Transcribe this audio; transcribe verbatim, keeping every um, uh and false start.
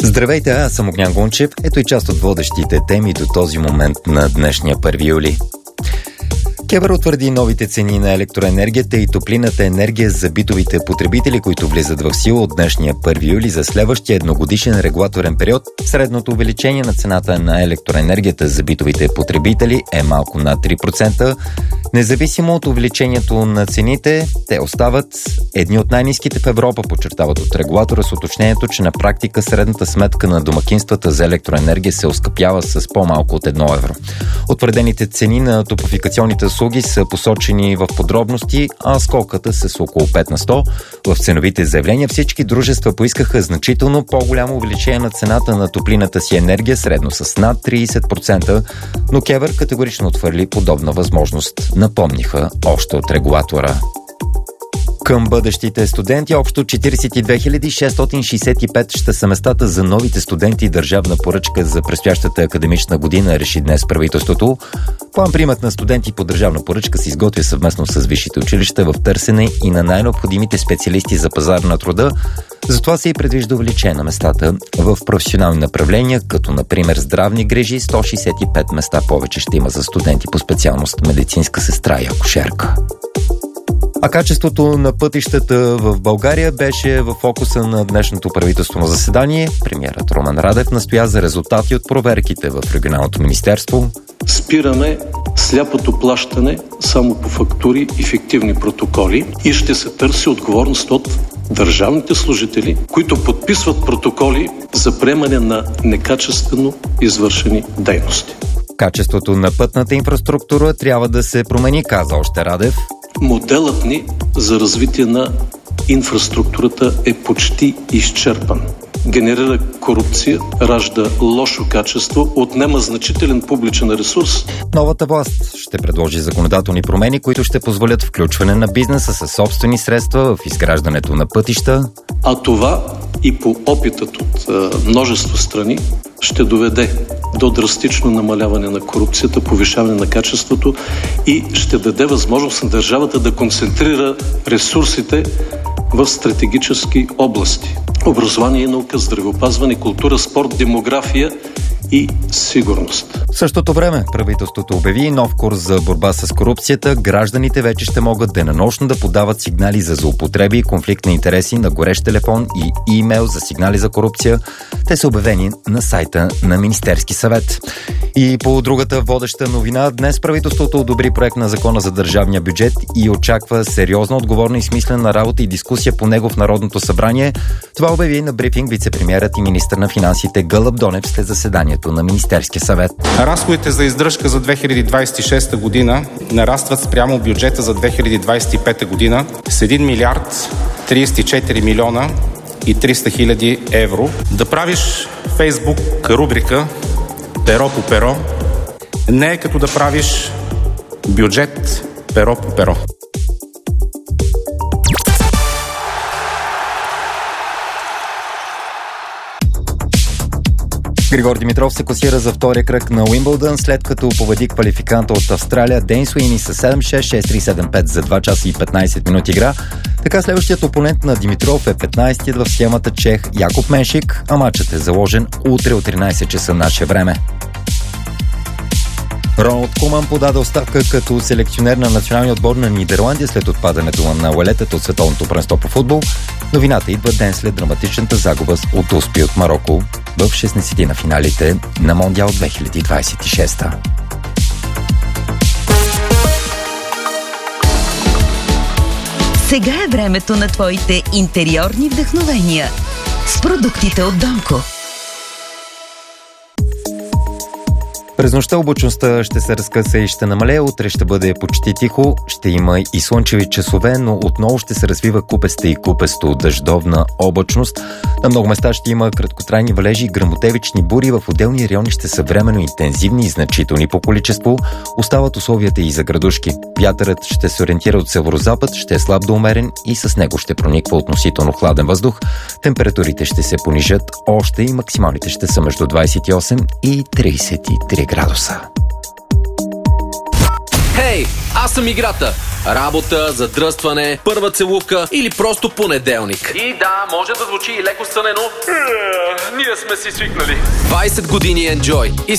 Здравейте, аз съм Огнян Гунчев. Ето и част от водещите теми до този момент на днешния първи юли. КЕВР утвърди новите цени на електроенергията и топлинната енергия за битовите потребители, които влизат в сила от днешния първи юли за следващия едногодишен регулаторен период. Средното увеличение на цената на електроенергията за битовите потребители е малко над три процента. Независимо от увеличението на цените, те остават едни от най-ниските в Европа, подчертават от регулатора с уточнението, че на практика средната сметка на домакинствата за електроенергия се оскъпява с по-малко от едно евро. Утвърдените цени на топлофикационните услуги са посочени в подробности, а скоката с около пет на сто. В ценовите заявления всички дружества поискаха значително по-голямо увеличение на цената на топлинната си енергия, средно с над трийсет процента, но КЕВР категорично отхвърли подобна възможност, напомниха още от регулатора. Към бъдещите студенти общо четирийсет и две хиляди шестстотин шейсет и пет ще са местата за новите студенти. Държавна поръчка за предстоящата академична година реши днес правителството. План-приемът на студенти по държавна поръчка се изготвя съвместно с висшите училища в търсене и на най-необходимите специалисти за пазар на труда. Затова се и предвижда увеличение на местата в професионални направления, като например здравни грижи, сто шейсет и пет места повече ще има за студенти по специалност медицинска сестра и акушерка. А качеството на пътищата в България беше в фокуса на днешното правителствено заседание. Премиерът Румен Радев настоя за резултати от проверките в регионалното министерство. Спираме сляпото плащане само по фактури и фиктивни протоколи и ще се търси отговорност от държавните служители, които подписват протоколи за приемане на некачествено извършени дейности. Качеството на пътната инфраструктура трябва да се промени, каза още Радев. Моделът ни за развитие на инфраструктурата е почти изчерпан. Генерира корупция, ражда лошо качество, отнема значителен публичен ресурс. Новата власт ще предложи законодателни промени, които ще позволят включване на бизнеса със собствени средства в изграждането на пътища. А това и по опитът от а, множество страни ще доведе до драстично намаляване на корупцията, повишаване на качеството и ще даде възможност на държавата да концентрира ресурсите в стратегически области. Образование и наука, здравеопазване, култура, спорт, демография и сигурност. В същото време правителството обяви нов курс за борба с корупцията. Гражданите вече ще могат денонощно да подават сигнали за злоупотреби и конфликт на интереси на горещ телефон и имейл за сигнали за корупция. Те са обявени на сайта на Министерски съвет. И по другата водеща новина, днес правителството одобри проект на закона за държавния бюджет и очаква сериозна, отговорна и смислена работа и дискусия по него в Народното събрание. Това обяви на брифинг вицепремиерът и министър на финансите Гълъб Донев след заседанието на Министерския съвет. Разходите за издръжка за две хиляди двадесет и шеста година нарастват спрямо бюджета за две хиляди двадесет и пета година с един милиард тридесет и четири милиона и триста хиляди евро. Да правиш Фейсбук рубрика перо по перо не е като да правиш бюджет перо по перо. Григор Димитров се класира за втория кръг на Уимбълдън, след като победи квалификанта от Австралия Дейн Суини с седем шест, шест три, седем пет за два часа и петнадесет минути игра. Така следващият опонент на Димитров е петнадесетият в схемата чех Якоб Меншик, а матчът е заложен утре от тринадесет часа наше време. Роналд Куман подаде оставка като селекционер на националния отбор на Нидерландия след отпадането на уелетата от световното първенство по футбол. Новината идва ден след драматичната загуба от успех от Мароко в шестнадесетина на финалите на Мондиал две хиляди двадесет и шеста. Сега е времето на твоите интериорни вдъхновения с продуктите от Донко. През нощта облачността ще се разкъса и ще намалее, утре ще бъде почти тихо, ще има и слънчеви часове, но отново ще се развива купеста и купесто дъждовна облачност. На много места ще има краткотрайни валежи и гръмотевични бури, в отделни райони ще са временно интензивни и значителни по количество. Остават условията и за градушки. Вятърът ще се ориентира от северозапад, ще е слаб до умерен и с него ще прониква относително хладен въздух. Температурите ще се понижат още и максималните ще са между двадесет и осем и тридесет и три градуса. Хей, аз съм играта. Работа, задръстване, първа целувка или просто понеделник. И да, може да звучи и леко стънено. Ние сме си свикнали. двайсет години Enjoy и